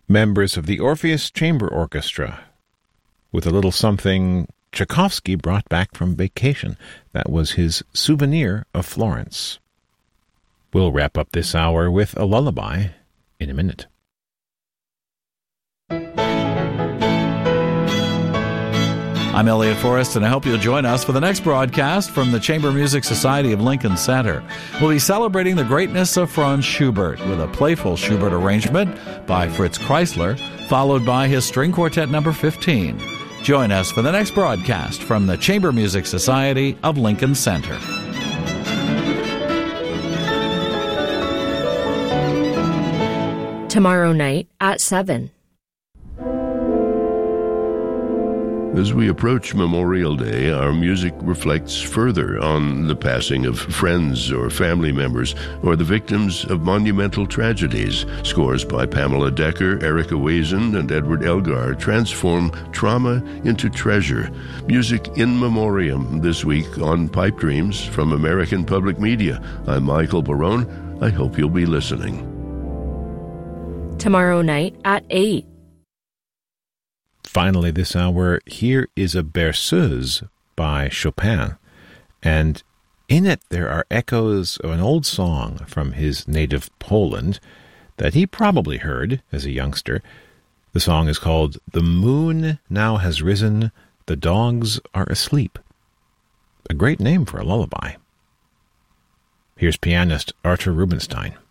members of the Orpheus Chamber Orchestra with a little something Tchaikovsky brought back from vacation. That was his Souvenir of Florence. We'll wrap up this hour with a lullaby in a minute. I'm Elliot Forrest, and I hope you'll join us for the next broadcast from the Chamber Music Society of Lincoln Center. We'll be celebrating the greatness of Franz Schubert with a playful Schubert arrangement by Fritz Kreisler, followed by his String Quartet No. 15. Join us for the next broadcast from the Chamber Music Society of Lincoln Center. Tomorrow night at 7. As we approach Memorial Day, our music reflects further on the passing of friends or family members or the victims of monumental tragedies. Scores by Pamela Decker, Erica Wazen, and Edward Elgar transform trauma into treasure. Music in memoriam this week on Pipe Dreams from American Public Media. I'm Michael Barone. I hope you'll be listening. Tomorrow night at 8. Finally this hour, here is a Berceuse by Chopin, and in it there are echoes of an old song from his native Poland that he probably heard as a youngster. The song is called "The Moon Now Has Risen, the Dogs Are Asleep." A great name for a lullaby. Here's pianist Artur Rubinstein.